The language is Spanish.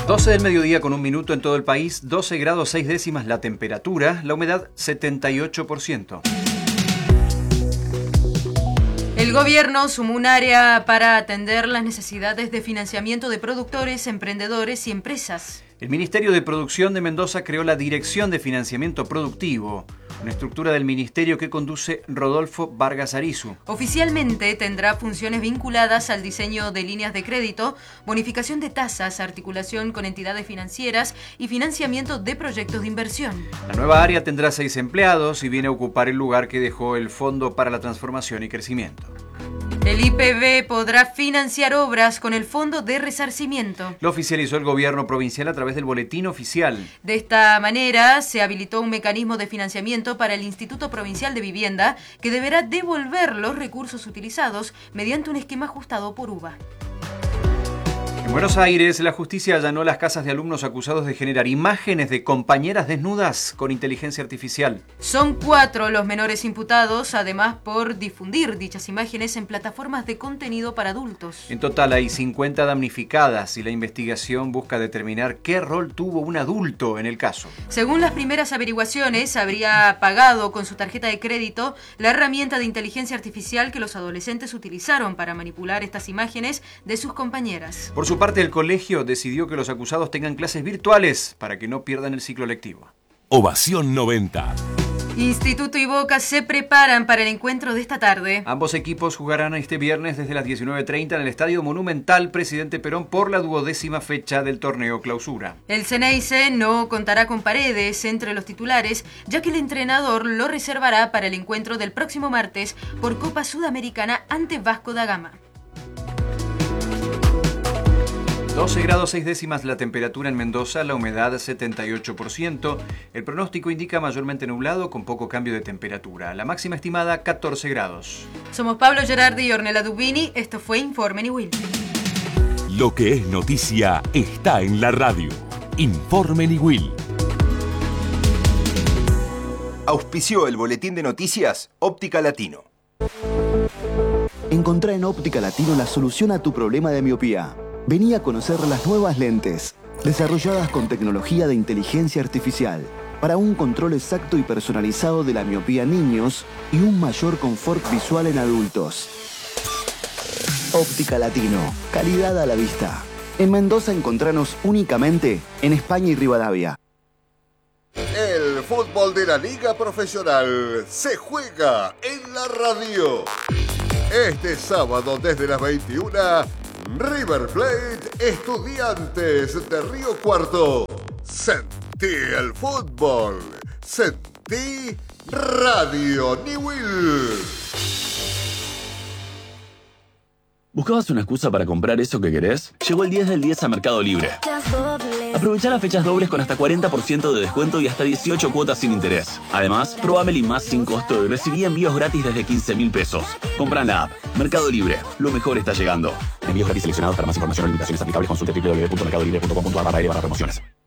12 del mediodía con 1 minuto en todo el país, 12 grados 6 décimas la temperatura, la humedad 78%. El gobierno sumó un área para atender las necesidades de financiamiento de productores, emprendedores y empresas. El Ministerio de Producción de Mendoza creó la Dirección de Financiamiento Productivo, una estructura del ministerio que conduce Rodolfo Vargas Arizu. Oficialmente tendrá funciones vinculadas al diseño de líneas de crédito, bonificación de tasas, articulación con entidades financieras y financiamiento de proyectos de inversión. La nueva área tendrá 6 empleados y viene a ocupar el lugar que dejó el Fondo para la Transformación y Crecimiento. El IPB podrá financiar obras con el Fondo de Resarcimiento. Lo oficializó el gobierno provincial a través del boletín oficial. De esta manera, se habilitó un mecanismo de financiamiento para el Instituto Provincial de Vivienda que deberá devolver los recursos utilizados mediante un esquema ajustado por UBA. En Buenos Aires, la justicia allanó las casas de alumnos acusados de generar imágenes de compañeras desnudas con inteligencia artificial. Son 4 los menores imputados, además por difundir dichas imágenes en plataformas de contenido para adultos. En total hay 50 damnificadas y la investigación busca determinar qué rol tuvo un adulto en el caso. Según las primeras averiguaciones, habría pagado con su tarjeta de crédito la herramienta de inteligencia artificial que los adolescentes utilizaron para manipular estas imágenes de sus compañeras. Por su parte, el colegio decidió que los acusados tengan clases virtuales para que no pierdan el ciclo lectivo. Ovación 90. Instituto y Boca se preparan para el encuentro de esta tarde. Ambos equipos jugarán este viernes desde las 19:30 en el Estadio Monumental Presidente Perón por la 12ª fecha del torneo Clausura. El Ceneice no contará con Paredes entre los titulares, ya que el entrenador lo reservará para el encuentro del próximo martes por Copa Sudamericana ante Vasco da Gama. 12 grados 6 décimas la temperatura en Mendoza, la humedad 78%. El pronóstico indica mayormente nublado con poco cambio de temperatura. La máxima estimada 14 grados. Somos Pablo Gerardi y Ornella Dubini. Esto fue Informe Niwil. Lo que es noticia está en la radio. Informe Niwil. Auspició el boletín de noticias Óptica Latino. Encontrá en Óptica Latino la solución a tu problema de miopía. Vení a conocer las nuevas lentes, desarrolladas con tecnología de inteligencia artificial, para un control exacto y personalizado de la miopía en niños y un mayor confort visual en adultos. Óptica Latino, calidad a la vista. En Mendoza encontranos únicamente en España y Rivadavia. El fútbol de la Liga Profesional se juega en la radio. Este sábado desde las 21, River Plate, Estudiantes de Río Cuarto. Sentí el fútbol. Sentí Radio Niwil. ¿Buscabas una excusa para comprar eso que querés? Llegó el 10 del 10 a Mercado Libre. Aprovechá las fechas dobles con hasta 40% de descuento y hasta 18 cuotas sin interés. Además, probá Meli Más sin costo y recibí envíos gratis desde 15.000 pesos. Compra en la app. Mercado Libre. Lo mejor está llegando. Envíos gratis seleccionados. Para más información o limitaciones aplicables consulte www.mercadolibre.com.ar/promociones.